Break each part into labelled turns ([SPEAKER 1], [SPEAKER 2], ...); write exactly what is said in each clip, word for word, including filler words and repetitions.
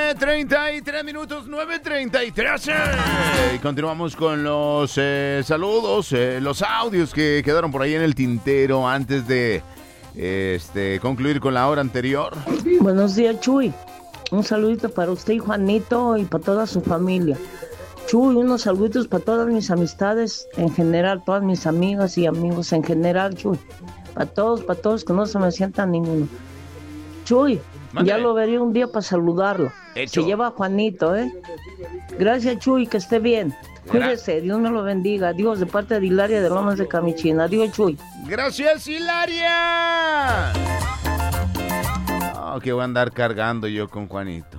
[SPEAKER 1] treinta y tres minutos, nueve treinta y tres. Y continuamos con los eh, saludos, eh, los audios que quedaron por ahí en el tintero antes de este, concluir con la hora anterior.
[SPEAKER 2] Buenos días, Chuy. Un saludito para usted y Juanito y para toda su familia. Chuy, unos saluditos para todas mis amistades en general, todas mis amigas y amigos en general, Chuy. Para todos, para todos, que no se me sientan ninguno. Chuy, Mande. Ya lo veré un día para saludarlo.
[SPEAKER 1] Hecho.
[SPEAKER 2] Se lleva a Juanito, ¿eh? Gracias, Chuy, que esté bien. Cuídese, Dios me lo bendiga. Dios, de parte de Hilaria de Lomas de Camichina. Adiós, Chuy.
[SPEAKER 1] Gracias, Hilaria. Oh, que voy a andar cargando yo con Juanito.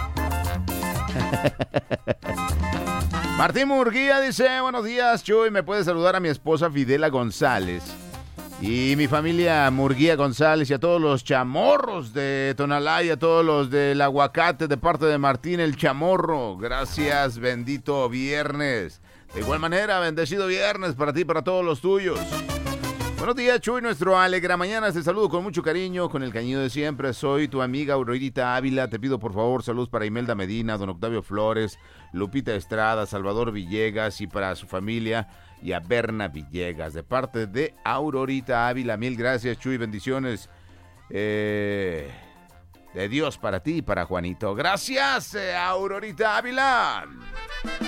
[SPEAKER 1] Martín Murguía dice, buenos días, Chuy, ¿me puedes saludar a mi esposa Fidela González y mi familia Murguía González y a todos los chamorros de Tonalá y a todos los del Aguacate de parte de Martín el Chamorro? Gracias, bendito viernes. De igual manera, bendecido viernes para ti y para todos los tuyos. Buenos días, Chuy, nuestro Alegra Mañana. Te saludo con mucho cariño, con el cariño de siempre. Soy tu amiga Aurorita Ávila. Te pido, por favor, saludos para Imelda Medina, don Octavio Flores, Lupita Estrada, Salvador Villegas y para su familia y a Berna Villegas. De parte de Aurorita Ávila, mil gracias, Chuy. Bendiciones eh, de Dios para ti y para Juanito. Gracias, eh, Aurorita Ávila.